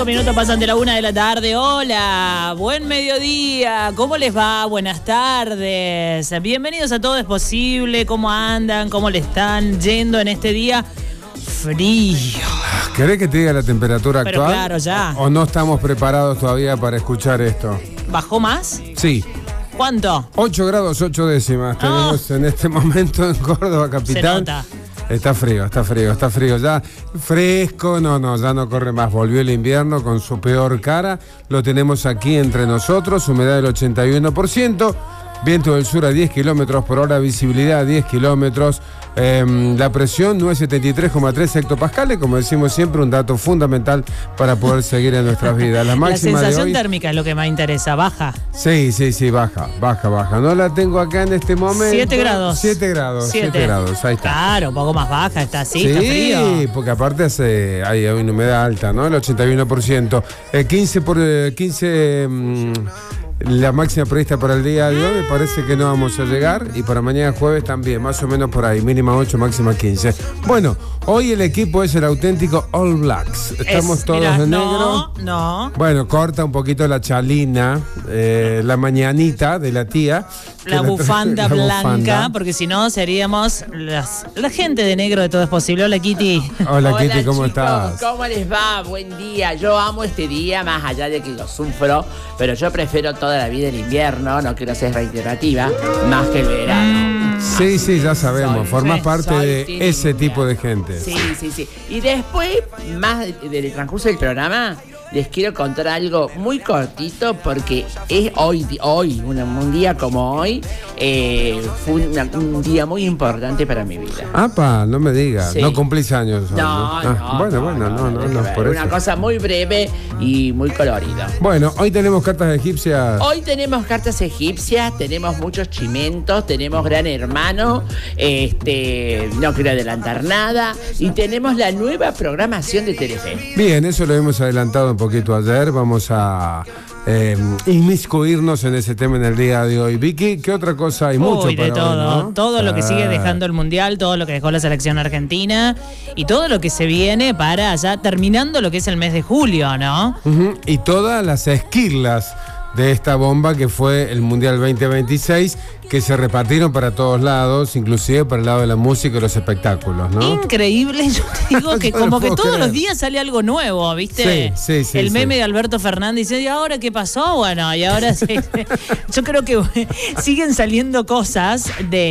5 minutos pasan de la 1 de la tarde. Hola, buen mediodía. ¿Cómo les va? Buenas tardes. Bienvenidos a Todo es Posible. ¿Cómo andan? ¿Cómo le están yendo en este día frío? ¿Querés que te diga la temperatura Pero actual? claro, ya. ¿O no estamos preparados todavía para escuchar esto? ¿Bajó más? Sí. ¿Cuánto? 8 grados 8 décimas tenemos en este momento en Córdoba capital. Se nota. Está frío ya. Fresco, ya no corre más. Volvió el invierno con su peor cara. Lo tenemos aquí entre nosotros. Humedad del 81%. Viento del sur a 10 kilómetros por hora. Visibilidad a 10 kilómetros. La presión 973,3 hectopascales. Como decimos siempre, un dato fundamental para poder seguir en nuestras vidas. La máxima La sensación de hoy, térmica es lo que más interesa. ¿Baja? Sí, baja. No la tengo acá en este momento. 7 grados. 7 grados, ahí está. Claro, un poco más baja, está así, Sí, está frío. porque aparte hay una humedad alta, ¿no? El 81%. 15 la máxima prevista para el día de hoy, me parece que no vamos a llegar. Y para mañana jueves también, más o menos por ahí. Mínima 8, máxima 15. Bueno, hoy el equipo es el auténtico All Blacks. Estamos todos de negro. No. Bueno, corta un poquito la chalina, la mañanita de la tía. La bufanda la blanca, bufanda. porque si no seríamos la gente de negro de Todo es Posible. Hola, Kitty. Hola, Kitty, ¿cómo chicos, estás? ¿Cómo les va? Buen día. Yo amo este día, más allá de que lo sufro, pero yo prefiero toda la vida el invierno, no quiero ser reiterativa, más que el verano. Sí, ya sabemos, formás parte de Soy ese tímida. tipo de gente. Sí. Y después, más del transcurso del programa, les quiero contar algo muy cortito porque es hoy un día como hoy, fue un día muy importante para mi vida. ¡Apa! No me digas, Sí. no cumplís años hoy, No, Bueno, por una eso. cosa muy breve y muy colorida. Bueno, hoy tenemos cartas egipcias. Hoy tenemos cartas egipcias, tenemos muchos chimentos, tenemos Gran Hermano, no quiero adelantar nada, y tenemos la nueva programación de Telefe. Bien, eso lo hemos adelantado un poquito ayer. Vamos a inmiscuirnos en ese tema en el día de hoy. Vicky, ¿qué otra cosa hay? Mucho Uy, de para todo. hoy, ¿no? Todo lo que sigue dejando el Mundial, todo lo que dejó la selección argentina y todo lo que se viene para ya terminando lo que es el mes de julio, ¿no? Ujú, y todas las esquirlas de esta bomba que fue el Mundial 2026, que se repartieron para todos lados, inclusive para el lado de la música y los espectáculos, ¿no? Increíble, yo te digo que Yo no como que puedo todos creer. los días sale algo nuevo, ¿viste? Sí, el meme sí. de Alberto Fernández dice, ¿y ahora qué pasó? Bueno, y ahora sí. Yo creo que siguen saliendo cosas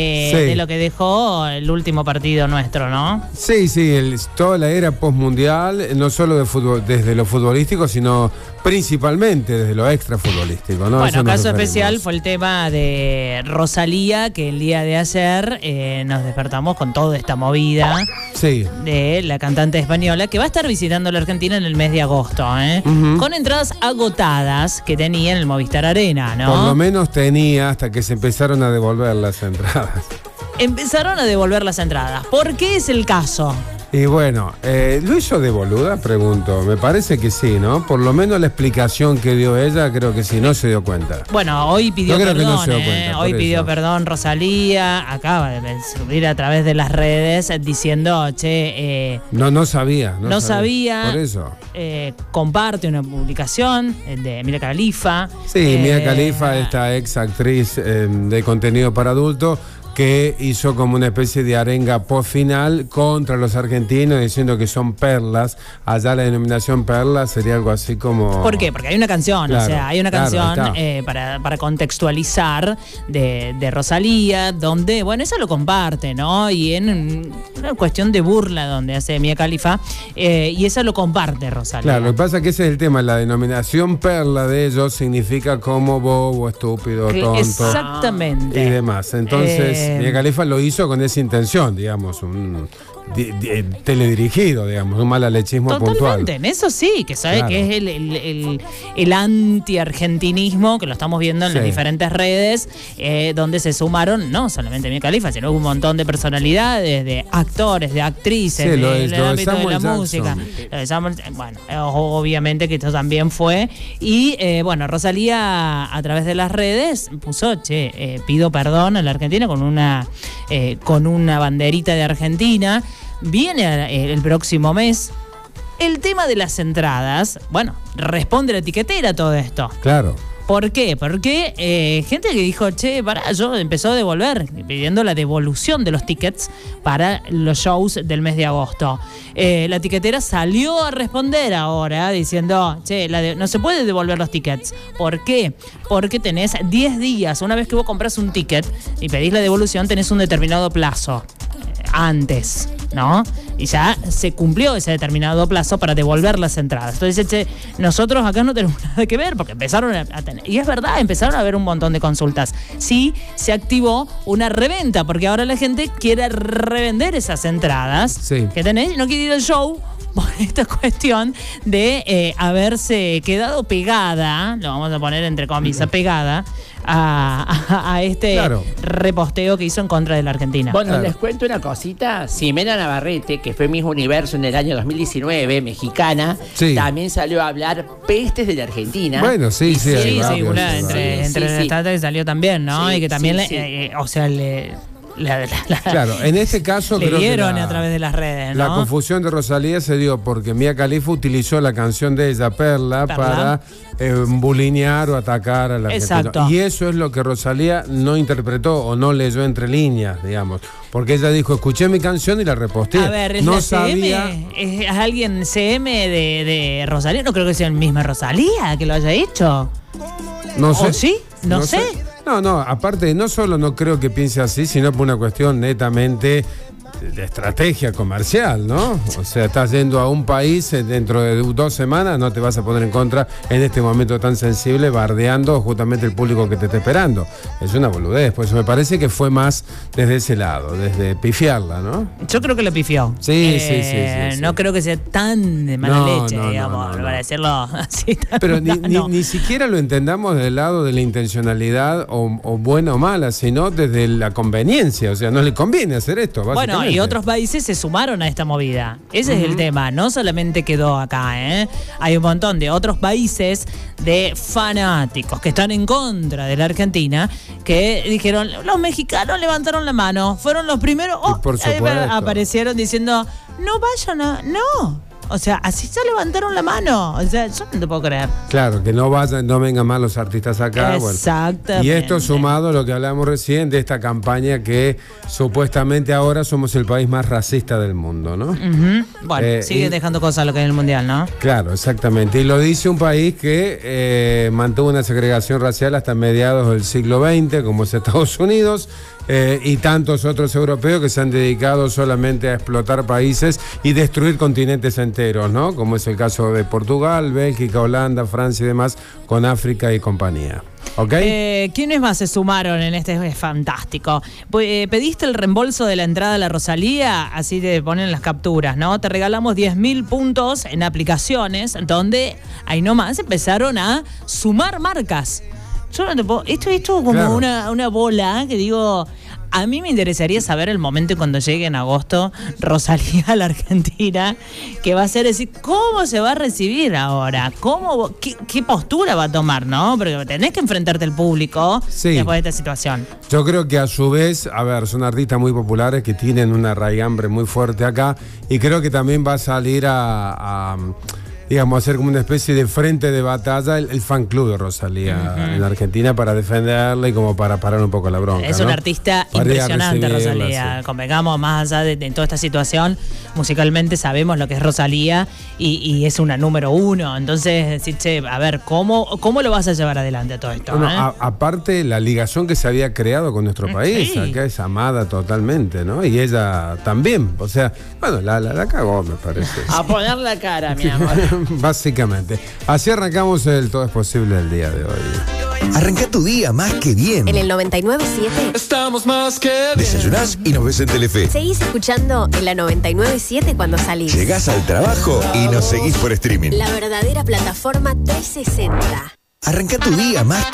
de lo que dejó el último partido nuestro, ¿no? Sí, toda la era postmundial, no solo de fútbol, desde lo futbolístico, sino principalmente desde lo extrafutbolístico, ¿no? Bueno, Eso nos caso referimos. especial fue el tema de Rosalía, que el día de ayer nos despertamos con toda esta movida Sí. de la cantante española que va a estar visitando la Argentina en el mes de agosto, Ujú. con entradas agotadas que tenía en el Movistar Arena, ¿no? Por lo menos tenía hasta que se empezaron a devolver las entradas. Empezaron a devolver las entradas. ¿Por qué es el caso? Y bueno, ¿lo hizo de boluda? Pregunto. Me parece que sí, ¿no? Por lo menos la explicación que dio ella, creo que sí, no se dio cuenta. Bueno, hoy pidió Yo creo que perdón, no se dio cuenta, hoy por pidió eso. perdón Rosalía, acaba de subir a través de las redes diciendo, che, No sabía. no sabía. Por eso. Comparte una publicación de Mia Khalifa. Sí, Mia Khalifa, esta ex actriz de contenido para adultos, que hizo como una especie de arenga post final contra los argentinos, diciendo que son perlas. Allá la denominación perla sería algo así como... ¿Por qué? Porque hay una canción, Claro, o sea, hay una claro, canción está. para contextualizar de Rosalía, donde, bueno, ella lo comparte, ¿no? Y en una cuestión de burla donde hace Mia Khalifa, y esa lo comparte Rosalía. Claro, lo que pasa es que ese es el tema. La denominación perla de ellos significa como bobo, estúpido, tonto Exactamente. y demás. Entonces, Mia Khalifa lo hizo con esa intención, digamos, un teledirigido, digamos, un malalechismo puntual. Totalmente, en eso sí, que sabe Claro. que es el anti-argentinismo, que lo estamos viendo en las Sí. diferentes redes, donde se sumaron no solamente Mia Khalifa, sino un montón de personalidades, de actores, de actrices, Sí, lo de del ámbito de Samuel la Jackson. música. Lo de Samuel, bueno, obviamente que esto también fue. Y bueno, Rosalía a través de las redes puso, pido perdón a la Argentina con una banderita de Argentina. Viene el próximo mes El tema de las entradas, bueno, responde la etiquetera a todo esto. Claro. ¿Por qué? Porque gente que dijo, yo empezó a devolver, pidiendo la devolución de los tickets para los shows del mes de agosto. La etiquetera salió a responder ahora diciendo, no se puede devolver los tickets. ¿Por qué? Porque tenés 10 días. Una vez que vos compras un ticket y pedís la devolución, tenés un determinado plazo antes, ¿no? Y ya se cumplió ese determinado plazo para devolver las entradas. Entonces, nosotros acá no tenemos nada que ver porque empezaron a tener, y es verdad, empezaron a haber un montón de consultas. Sí, se activó una reventa porque ahora la gente quiere revender esas entradas que tenés y no quiere ir al show por esta cuestión de haberse quedado pegada, lo vamos a poner entre comillas, pegada a este reposteo que hizo en contra de la Argentina. Bueno, les cuento una cosita. Ximena Navarrete, que fue Miss Universo en el año 2019, mexicana, también salió a hablar pestes de la Argentina. Bueno, sí, una entre las estatas que salió también, ¿no? Y que también claro, en este caso le dieron a través de las redes, ¿no? La confusión de Rosalía se dio porque Mia Khalifa utilizó la canción de ella, Perla. Para bulinear o atacar a la gente. Y eso es lo que Rosalía no interpretó o no leyó entre líneas, digamos. Porque ella dijo, escuché mi canción y la reposteé. A ver, no sabía. ¿Es alguien CM de Rosalía? No creo que sea el mismo Rosalía que lo haya hecho. No sé. ¿O sí? No sé. No, aparte, no solo no creo que piense así, sino por una cuestión netamente de estrategia comercial, ¿no? O sea, estás yendo a un país dentro de 2 semanas, no te vas a poner en contra en este momento tan sensible, bardeando justamente el público que te está esperando. Es una boludez, pues me parece que fue más desde ese lado, desde pifiarla, ¿no? Yo creo que lo pifió. Sí. No creo que sea tan de mala leche, digamos, para decirlo así. Pero ni siquiera lo entendamos del lado de la intencionalidad o buena o mala, sino desde la conveniencia. O sea, no le conviene hacer esto, básicamente. Bueno, y otros países se sumaron a esta movida. Ese es el tema. No solamente quedó acá, Hay un montón de otros países de fanáticos que están en contra de la Argentina que dijeron, los mexicanos levantaron la mano, fueron los primeros. Aparecieron diciendo, no vayan no. O sea, así se levantaron la mano. O sea, yo no te puedo creer. Claro, que no vengan más los artistas acá. Exactamente. Bueno. Y esto sumado a lo que hablábamos recién de esta campaña que supuestamente ahora somos el país más racista del mundo, ¿no? Bueno, sigue dejando cosas lo que es el mundial, ¿no? Claro, exactamente. Y lo dice un país que mantuvo una segregación racial hasta mediados del siglo XX, como es Estados Unidos. Y tantos otros europeos que se han dedicado solamente a explotar países y destruir continentes enteros, ¿no? Como es el caso de Portugal, Bélgica, Holanda, Francia y demás, con África y compañía. ¿Ok? ¿Quiénes más se sumaron en este fantástico? Pediste el reembolso de la entrada a la Rosalía, así te ponen las capturas, ¿no? Te regalamos 10.000 puntos en aplicaciones donde ahí nomás empezaron a sumar marcas. Yo no te puedo. Esto es como una bola que digo. A mí me interesaría saber el momento cuando llegue en agosto Rosalía a la Argentina, que va a ser decir, ¿cómo se va a recibir ahora? ¿Qué postura va a tomar, no? Porque tenés que enfrentarte al público después de esta situación. Yo creo que a su vez, son artistas muy populares que tienen una raigambre muy fuerte acá y creo que también va a salir digamos, hacer como una especie de frente de batalla el fan club de Rosalía en Argentina para defenderla y como para parar un poco la bronca. Es un artista impresionante, Rosalía. Convengamos, más allá de toda esta situación, musicalmente sabemos lo que es Rosalía y es una número 1. Entonces, decir, a ver, ¿cómo lo vas a llevar adelante todo esto? Bueno, aparte, la ligación que se había creado con nuestro país, acá es amada totalmente, ¿no? Y ella también. O sea, bueno, la cagó, me parece. A poner la cara, mi amor. Básicamente. Así arrancamos el Todo es Posible del día de hoy. Arranca tu día más que bien. En el 99.7. Estamos más que bien. Desayunás y nos ves en Telefe. Seguís escuchando en la 99.7 cuando salís. Llegás al trabajo y nos seguís por streaming. La verdadera plataforma 360. Arranca tu día más